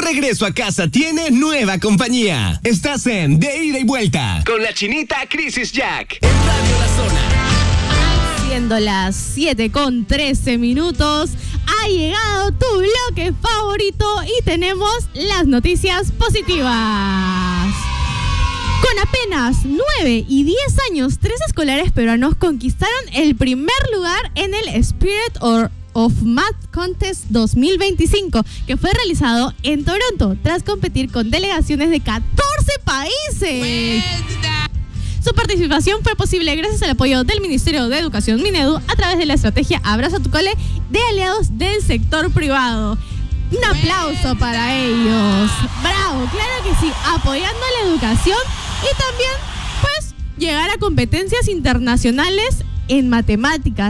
regreso a casa tiene nueva compañía. Estás en De Ida y Vuelta con la chinita Crisis Jack en Radio La Zona. Siendo las 7:13, ha llegado tu bloque favorito y tenemos las noticias positivas. Con apenas 9 y 10 años, 3 escolares peruanos conquistaron el primer lugar en el Spirit of Math Contest 2025, que fue realizado en Toronto, tras competir con delegaciones de 14 países. Su participación fue posible gracias al apoyo del Ministerio de Educación Minedu a través de la estrategia Abraza tu Cole de aliados del sector privado. Un aplauso para ellos. ¡Bravo! Claro que sí, apoyando la educación y también, pues, llegar a competencias internacionales en matemáticas.